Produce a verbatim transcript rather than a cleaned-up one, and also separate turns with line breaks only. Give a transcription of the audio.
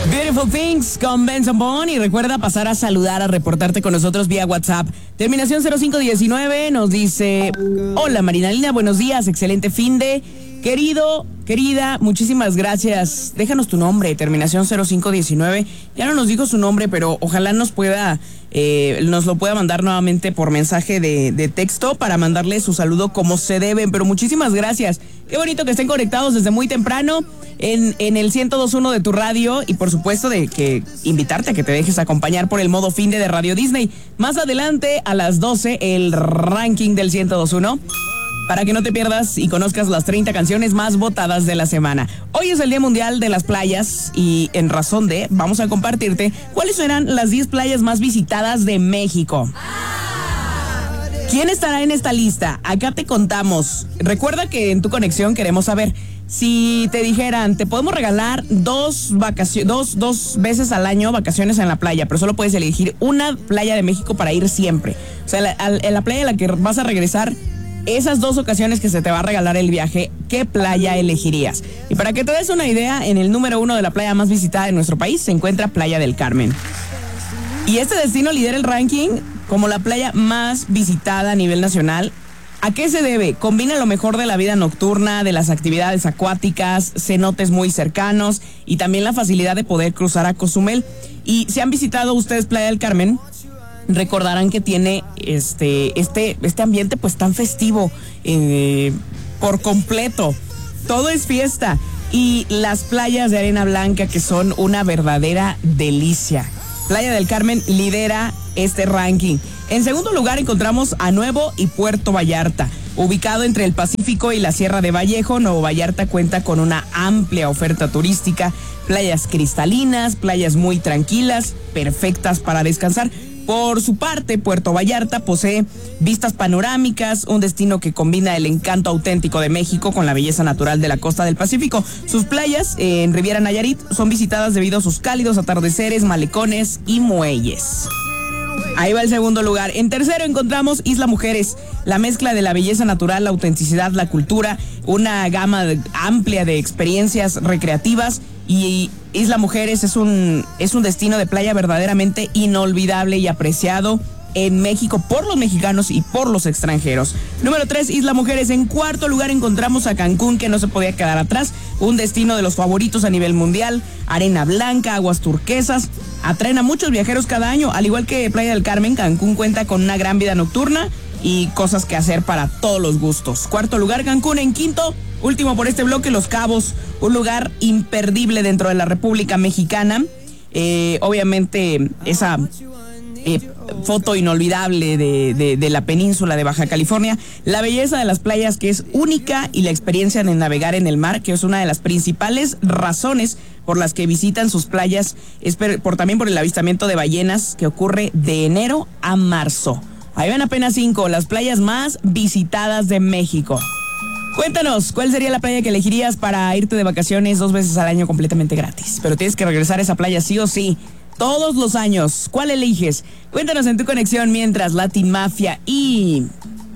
Beautiful Things con Benson Boone. Y recuerda pasar a saludar, a reportarte con nosotros vía WhatsApp. Terminación cero cinco diecinueve nos dice: hola Marinalina, buenos días, excelente finde. Querido, querida, muchísimas gracias. Déjanos tu nombre, terminación cero cinco diecinueve. Ya no nos dijo su nombre, pero ojalá nos pueda, eh, nos lo pueda mandar nuevamente por mensaje de, de texto para mandarle su saludo como se debe. Pero muchísimas gracias. Qué bonito que estén conectados desde muy temprano en, en el ciento dos punto uno de tu radio. Y por supuesto de que invitarte a que te dejes acompañar por el modo finde de Radio Disney. Más adelante a las doce el ranking del ciento dos punto uno. Para que no te pierdas y conozcas las treinta canciones más votadas de la semana. Hoy es el Día Mundial de las Playas y en razón de, vamos a compartirte cuáles serán las diez playas más visitadas de México. ¿Quién estará en esta lista? Acá te contamos. Recuerda que en tu conexión queremos saber si te dijeran, te podemos regalar dos vacaciones, dos, dos veces al año vacaciones en la playa, pero solo puedes elegir una playa de México para ir siempre. O sea, la, a, en la playa a la que vas a regresar esas dos ocasiones que se te va a regalar el viaje, ¿qué playa elegirías? Y para que te des una idea, en el número uno de la playa más visitada de nuestro país se encuentra Playa del Carmen. Y este destino lidera el ranking como la playa más visitada a nivel nacional. ¿A qué se debe? Combina lo mejor de la vida nocturna, de las actividades acuáticas, cenotes muy cercanos y también la facilidad de poder cruzar a Cozumel. Y si han visitado ustedes Playa del Carmen, recordarán que tiene este, este, este ambiente pues tan festivo eh, por completo. Todo es fiesta y las playas de arena blanca que son una verdadera delicia. Playa del Carmen lidera este ranking. En segundo lugar encontramos a Nuevo y Puerto Vallarta. Ubicado entre el Pacífico y la Sierra de Vallejo, Nuevo Vallarta cuenta con una amplia oferta turística, playas cristalinas, playas muy tranquilas, perfectas para descansar. Por su parte, Puerto Vallarta posee vistas panorámicas, un destino que combina el encanto auténtico de México con la belleza natural de la costa del Pacífico. Sus playas eh, en Riviera Nayarit son visitadas debido a sus cálidos atardeceres, malecones y muelles. Ahí va el segundo lugar. En tercero encontramos Isla Mujeres, la mezcla de la belleza natural, la autenticidad, la cultura, una gama de, amplia de experiencias recreativas. Y Isla Mujeres es un, es un destino de playa verdaderamente inolvidable y apreciado en México por los mexicanos y por los extranjeros. Número tres, Isla Mujeres. En cuarto lugar encontramos a Cancún, que no se podía quedar atrás. Un destino de los favoritos a nivel mundial. Arena blanca, aguas turquesas. Atraen a muchos viajeros cada año. Al igual que Playa del Carmen, Cancún cuenta con una gran vida nocturna y cosas que hacer para todos los gustos. Cuarto lugar, Cancún. En quinto, último por este bloque, Los Cabos. Un lugar imperdible dentro de la República Mexicana. Eh, obviamente, esa Eh, foto inolvidable de, de, de la península de Baja California, la belleza de las playas que es única y la experiencia de navegar en el mar, que es una de las principales razones por las que visitan sus playas, es por, por también por el avistamiento de ballenas que ocurre de enero a marzo. Ahí van apenas cinco, las playas más visitadas de México. Cuéntanos, ¿cuál sería la playa que elegirías para irte de vacaciones dos veces al año completamente gratis? Pero tienes que regresar a esa playa sí o sí. Todos los años. ¿Cuál eliges? Cuéntanos en tu conexión mientras Latin Mafia y